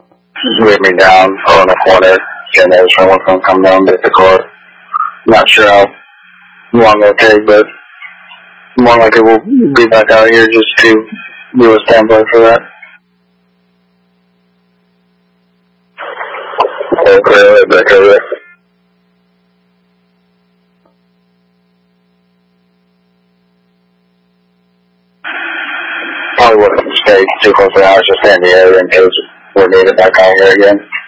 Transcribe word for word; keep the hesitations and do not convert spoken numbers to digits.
wave me down on the corner, and there's someone going to come down and get the car. Not sure how long it'll take, but more likely we'll be back out here just to do a standby for that. Okay, right back over there. Probably wouldn't stay too close to the house, just stay in the area in case we're needed back out here again.